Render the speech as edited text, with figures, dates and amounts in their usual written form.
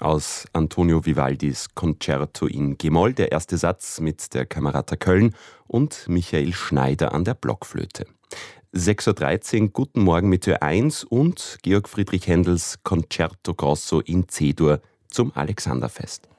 aus Antonio Vivaldis Concerto in G-Moll, der erste Satz mit der Camerata Köln und Michael Schneider an der Blockflöte. 6.13 Uhr, guten Morgen mit Ö1 und Georg Friedrich Händels Concerto Grosso in C-Dur zum Alexanderfest.